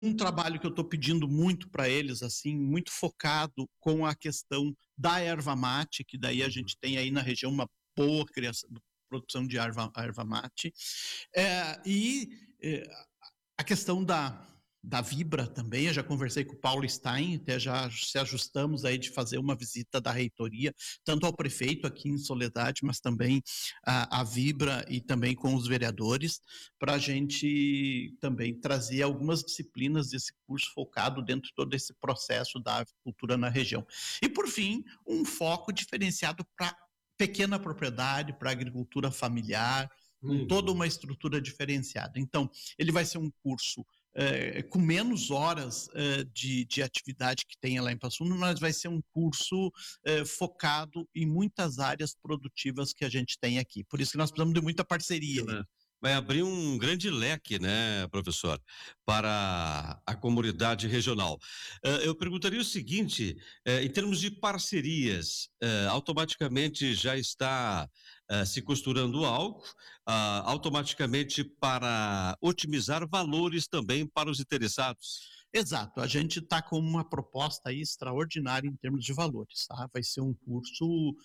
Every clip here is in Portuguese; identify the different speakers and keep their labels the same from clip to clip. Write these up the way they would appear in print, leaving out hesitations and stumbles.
Speaker 1: um trabalho que eu estou pedindo muito para eles, assim, muito focado com a questão da erva mate, que daí a gente tem aí na região uma boa produção de erva mate, a questão da Vibra também. Eu já conversei com o Paulo Stein, até já se ajustamos aí de fazer uma visita da reitoria, tanto ao prefeito aqui em Soledade, mas também a Vibra e também com os vereadores, para a gente também trazer algumas disciplinas desse curso focado dentro de todo esse processo da avicultura na região. E, por fim, um foco diferenciado para pequena propriedade, para agricultura familiar, com toda uma estrutura diferenciada. Então, ele vai ser um curso com menos horas de atividade que tem lá em Passo Fundo, mas vai ser um curso focado em muitas áreas produtivas que a gente tem aqui. Por isso que nós precisamos de muita parceria.
Speaker 2: Vai abrir um grande leque, né, professor, para a comunidade regional. Eu perguntaria o seguinte, em termos de parcerias, automaticamente já está se costurando algo, automaticamente para otimizar valores também para os interessados?
Speaker 1: Exato, a gente está com uma proposta aí extraordinária em termos de valores, tá? Vai ser um curso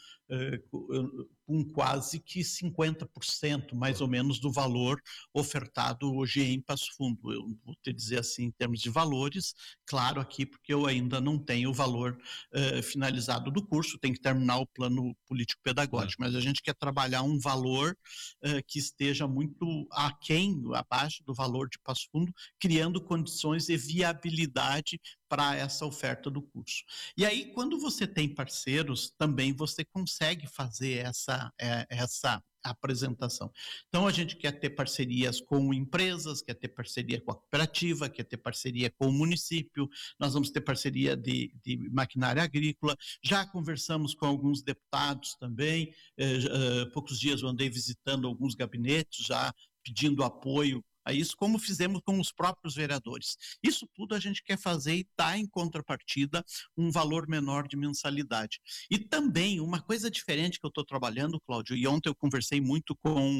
Speaker 1: com quase que 50% mais ou menos do valor ofertado hoje em Passo Fundo. Eu vou te dizer assim em termos de valores, claro aqui porque eu ainda não tenho o valor finalizado do curso, tem que terminar o plano político-pedagógico, mas a gente quer trabalhar um valor que esteja muito aquém, abaixo do valor de Passo Fundo, criando condições de viabilidade para essa oferta do curso. E aí, quando você tem parceiros, também você consegue fazer essa apresentação. Então, a gente quer ter parcerias com empresas, quer ter parceria com a cooperativa, quer ter parceria com o município, nós vamos ter parceria de maquinária agrícola, já conversamos com alguns deputados também, poucos dias eu andei visitando alguns gabinetes, já pedindo apoio a isso, como fizemos com os próprios vereadores. Isso tudo a gente quer fazer e dá em contrapartida um valor menor de mensalidade. E também uma coisa diferente que eu estou trabalhando, Cláudio, e ontem eu conversei muito com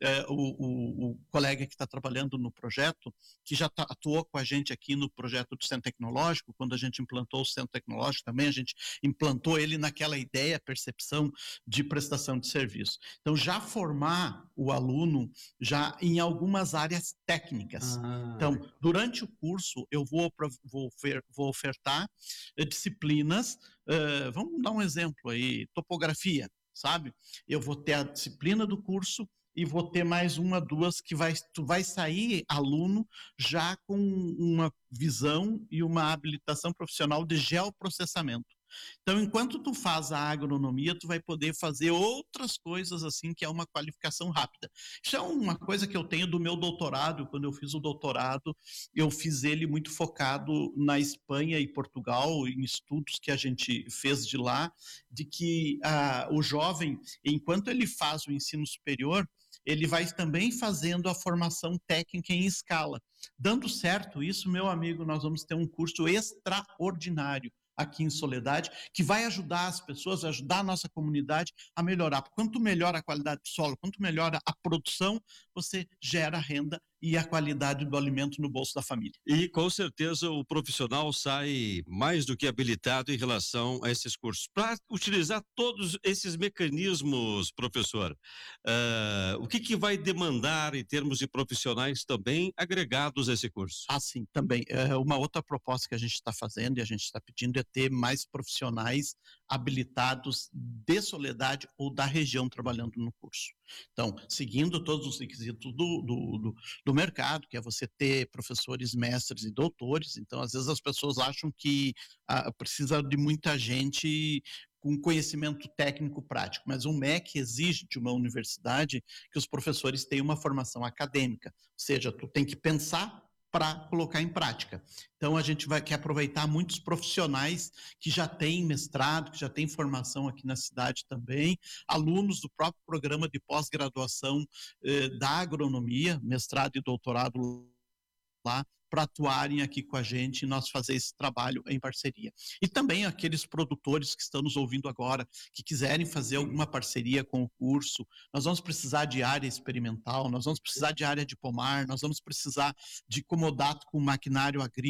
Speaker 1: o colega que está trabalhando no projeto, que já atuou com a gente aqui no projeto do Centro Tecnológico, quando a gente implantou o Centro Tecnológico também, a gente implantou ele naquela ideia, percepção de prestação de serviço. Então, já formar o aluno já em algumas áreas técnicas. Então, durante o curso, eu vou ofertar disciplinas, vamos dar um exemplo aí, topografia, sabe? Eu vou ter a disciplina do curso e vou ter mais uma, duas, que tu vai sair aluno já com uma visão e uma habilitação profissional de geoprocessamento. Então, enquanto tu faz a agronomia, tu vai poder fazer outras coisas assim, que é uma qualificação rápida. Isso é uma coisa que eu tenho do meu doutorado. Quando eu fiz o doutorado, eu fiz ele muito focado na Espanha e Portugal, em estudos que a gente fez de lá, de que o jovem, enquanto ele faz o ensino superior, ele vai também fazendo a formação técnica em escala. Dando certo isso, meu amigo, nós vamos ter um curso extraordinário aqui em Soledade, que vai ajudar as pessoas, ajudar a nossa comunidade a melhorar. Quanto melhora a qualidade do solo, quanto melhora a produção, você gera renda e a qualidade do alimento no bolso da família.
Speaker 2: E com certeza o profissional sai mais do que habilitado em relação a esses cursos. Para utilizar todos esses mecanismos, professor, o que vai demandar em termos de profissionais também agregados a esse curso?
Speaker 1: Sim, também. Uma outra proposta que a gente está fazendo e a gente está pedindo é ter mais profissionais habilitados de Soledade ou da região trabalhando no curso. Então, seguindo todos os requisitos do mercado, que é você ter professores, mestres e doutores. Então, às vezes as pessoas acham que precisa de muita gente com conhecimento técnico prático, mas o MEC exige de uma universidade que os professores tenham uma formação acadêmica, ou seja, tu tem que pensar para colocar em prática. Então, a gente quer aproveitar muitos profissionais que já têm mestrado, que já têm formação aqui na cidade também, alunos do próprio programa de pós-graduação da agronomia, mestrado e doutorado lá, para atuarem aqui com a gente e nós fazer esse trabalho em parceria. E também aqueles produtores que estão nos ouvindo agora, que quiserem fazer alguma parceria com o curso, nós vamos precisar de área experimental, nós vamos precisar de área de pomar, nós vamos precisar de comodato com maquinário agrícola,